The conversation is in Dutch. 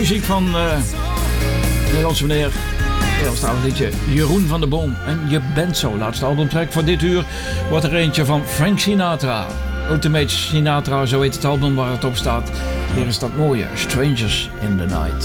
Muziek van Nederlandse meneer, Nederlandstalig liedje Jeroen van der Boom. En Je bent zo. Laatste albumtrack voor dit uur wordt er eentje van Frank Sinatra. Ultimate Sinatra, zo heet het album waar het op staat. Hier is dat mooie Strangers in the Night.